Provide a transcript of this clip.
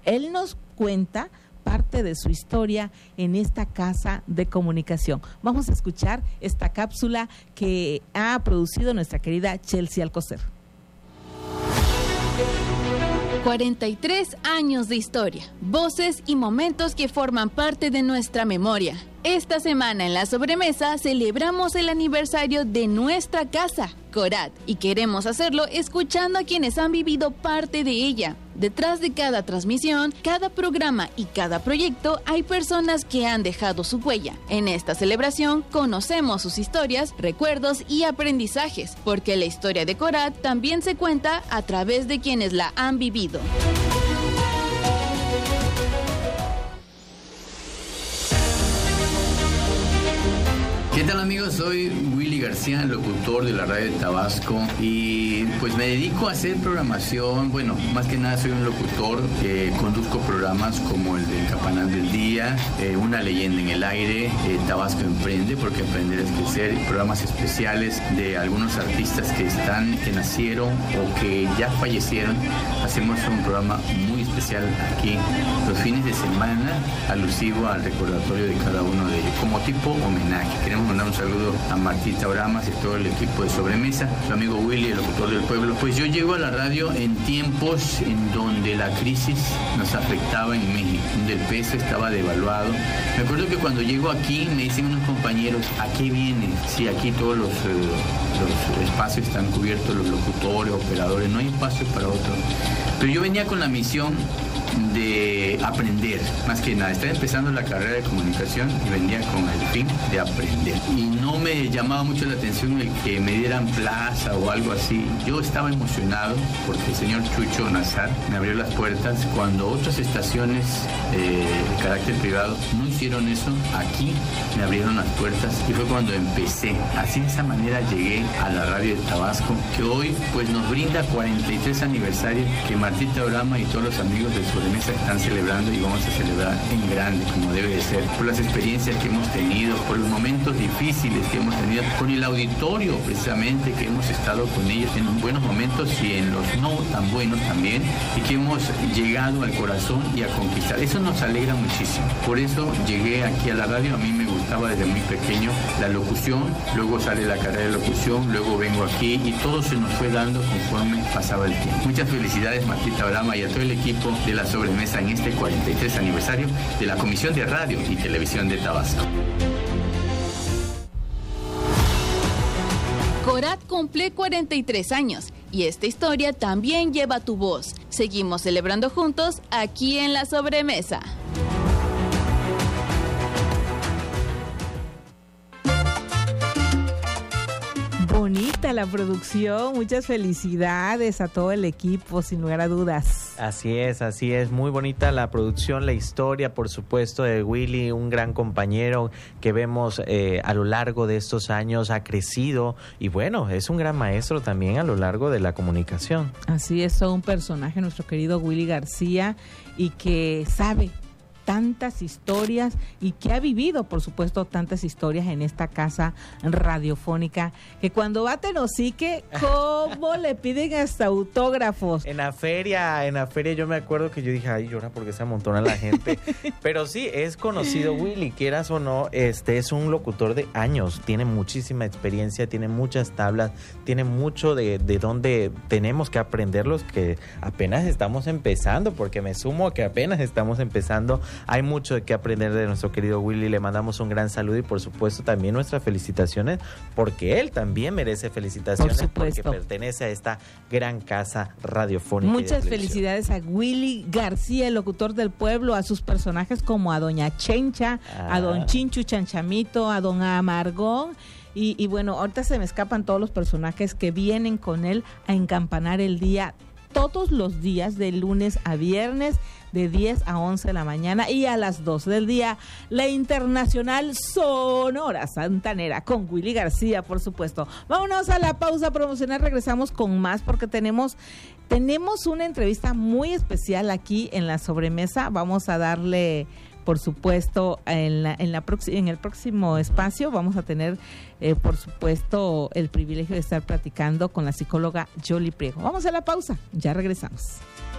Él nos cuenta parte de su historia en esta casa de comunicación. Vamos a escuchar esta cápsula que ha producido nuestra querida Chelsea Alcocer. 43 años de historia, voces y momentos que forman parte de nuestra memoria. Esta semana en La Sobremesa celebramos el aniversario de nuestra casa, Corat, y queremos hacerlo escuchando a quienes han vivido parte de ella. Detrás de cada transmisión, cada programa y cada proyecto hay personas que han dejado su huella. En esta celebración conocemos sus historias, recuerdos y aprendizajes, porque la historia de Corat también se cuenta a través de quienes la han vivido. ¿Qué tal, amigos? Soy Willy García, locutor de la radio de Tabasco, y pues me dedico a hacer programación. Bueno, más que nada soy un locutor, conduzco programas como el del Campanal del Día, Una Leyenda en el Aire, Tabasco Emprende, porque emprender es crecer, programas especiales de algunos artistas que nacieron o que ya fallecieron. Hacemos un programa muy especial aquí los fines de semana, alusivo al recordatorio de cada uno de ellos, como tipo homenaje. Queremos mandar un saludo a Martita Oramas y todo el equipo de Sobremesa, su amigo Willy, el locutor del pueblo. Pues yo llego a la radio en tiempos en donde la crisis nos afectaba en México, donde el peso estaba devaluado. Me acuerdo que cuando llego aquí me dicen unos compañeros, ¿a qué viene? Sí, aquí todos los espacios están cubiertos, los locutores, operadores, no hay espacio para otro. Pero yo venía con la misión de aprender, más que nada. Estaba empezando la carrera de comunicación y venía con el fin de aprender. Y no me llamaba mucho la atención el que me dieran plaza o algo así. Yo estaba emocionado porque el señor Chucho Nazar me abrió las puertas cuando otras estaciones de carácter privado no hicieron eso. Aquí me abrieron las puertas y fue cuando empecé. Así, de esa manera llegué a la radio de Tabasco, que hoy pues nos brinda 43 aniversario, que Martita Orama y todos los amigos de Sobremesa están celebrando, y vamos a celebrar en grande, como debe de ser, por las experiencias que hemos tenido, por los momentos difíciles que hemos tenido, con el auditorio precisamente, que hemos estado con ellos en buenos momentos y en los no tan buenos también, y que hemos llegado al corazón y a conquistar. Eso nos alegra muchísimo. Por eso llegué aquí a la radio. A mí me gustaba desde muy pequeño la locución, luego sale la carrera de locución, luego vengo aquí y todo se nos fue dando conforme pasaba el tiempo. Muchas felicidades, Martita Orama, y a todo el equipo de La Sobremesa en este 43 aniversario de la Comisión de Radio y Televisión de Tabasco. Corat cumple 43 años y esta historia también lleva tu voz. Seguimos celebrando juntos aquí en La Sobremesa. Bonita la producción, muchas felicidades a todo el equipo, sin lugar a dudas. Así es, muy bonita la producción, la historia, por supuesto, de Willy, un gran compañero que vemos a lo largo de estos años, ha crecido y bueno, es un gran maestro también a lo largo de la comunicación. Así es, todo un personaje, nuestro querido Willy García, y que sabe tantas historias y que ha vivido, por supuesto, tantas historias en esta casa radiofónica, que cuando va a Tenosique, ¿cómo le piden hasta autógrafos? En la feria yo me acuerdo que yo dije, ay, llora porque se amontona la gente. Pero sí, es conocido Willy, quieras o no, es un locutor de años, tiene muchísima experiencia, tiene muchas tablas, tiene mucho de donde tenemos que aprenderlos, que apenas estamos empezando, porque me sumo a que apenas estamos empezando. Hay mucho que aprender de nuestro querido Willy. Le mandamos un gran saludo y por supuesto también nuestras felicitaciones, porque él también merece felicitaciones, porque pertenece a esta gran casa radiofónica. Muchas felicidades a Willy García, el locutor del pueblo, a sus personajes como a doña Chencha, a don Chinchu Chanchamito, a don Amargón. Y bueno, ahorita se me escapan todos los personajes que vienen con él a encampanar el día todos los días, de lunes a viernes, de 10 a 11 de la mañana, y a las 12 del día, la Internacional Sonora Santanera, con Willy García, por supuesto. Vámonos a la pausa promocional, regresamos con más, porque tenemos una entrevista muy especial aquí en La Sobremesa. Vamos a darle, por supuesto, en el próximo espacio vamos a tener, por supuesto, el privilegio de estar platicando con la psicóloga Yoli Priego. Vamos a la pausa, ya regresamos.